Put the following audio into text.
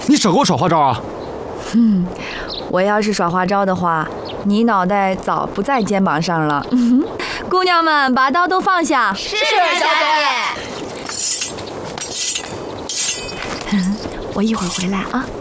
你少给我耍花招啊！ 我要是耍花招的话，你脑袋早不在肩膀上了。姑娘们，把刀都放下。 是小姐。 我一会儿回来啊。